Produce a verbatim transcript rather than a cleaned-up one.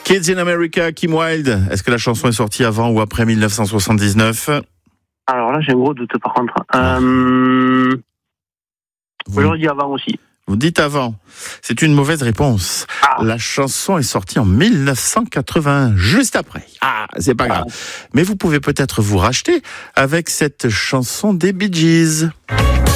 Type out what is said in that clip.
Kids in America, Kim Wilde. Est-ce que la chanson est sortie avant ou après dix-neuf cent soixante-dix-neuf? Alors là, j'ai un gros doute par contre. Euh... Vous, je dis avant aussi. vous dites avant. C'est une mauvaise réponse. Ah. La chanson est sortie en dix-neuf cent quatre-vingt, juste après. Ah, c'est pas grave. Mais vous pouvez peut-être vous racheter avec cette chanson des Bee Gees.